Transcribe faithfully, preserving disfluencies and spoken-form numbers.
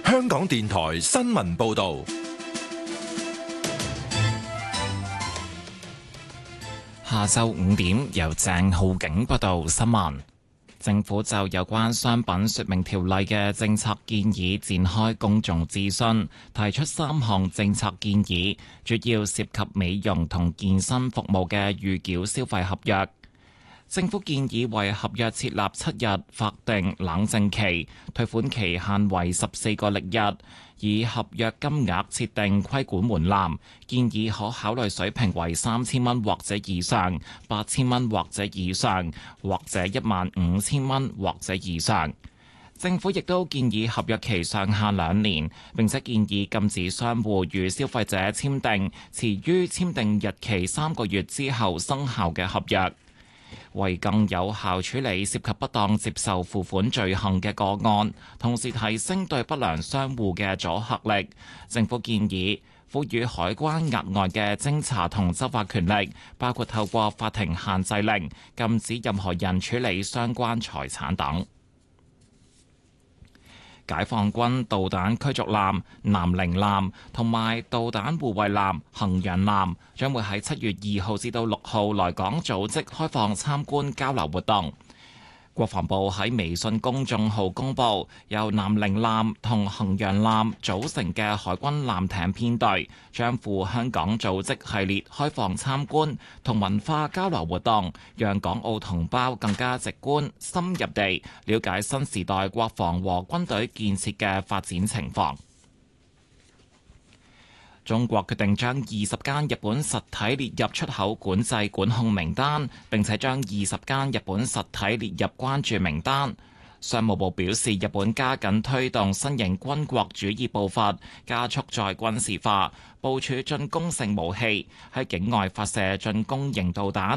香港電台新聞報道。 下晝五點，由鄭浩景報道新聞。政府就有關商品說明條例嘅政策建議展開公眾諮詢，提出三項政策建議，主要涉及美容同健身服務嘅預繳消費合約。政府建議為合約設立七日法定冷靜期，退款期限為十四個曆日，以合約金額設定規管門檻，建議可考慮水平為三千蚊或者以上、八千蚊或者以上，或者一萬五千蚊或者以上。政府亦都建議合約期上限兩年，並且建議禁止商戶與消費者簽訂遲於簽訂日期三個月之後生效嘅合約。為更有效處理涉及不當接受付款罪行嘅個案，同時提升對不良商戶嘅阻嚇力，政府建議賦予海關額外嘅偵查同執法權力，包括透過法庭限制令，禁止任何人處理相關財產等。解放軍導彈驅逐艦南寧艦同埋導彈護衛艦衡陽艦將會喺七月二號至到六號來港組織開放參觀交流活動。國防部喺微信公眾號公佈，由南寧艦同衡陽艦組成嘅海軍艦艇編隊，將赴香港組織系列開放參觀同文化交流活動，讓港澳同胞更加直觀、深入地了解新時代國防和軍隊建設嘅發展情況。中國決定將二十間日本實體列入出口管制管控名單，並且將二十間日本實體列入關注名單。商務部表示，日本加緊推動新型軍國主義步伐，加速再軍事化，部署進攻性武器，喺境外發射進攻型導彈，